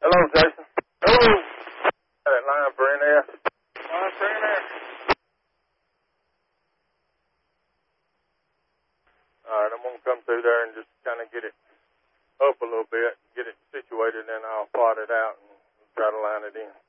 Hello, Jason. Hello. That line for NS. Line for NS. All right, I'm going to come through there and just kind of get it up a little bit, get it situated, and I'll plot it out and try to line it in.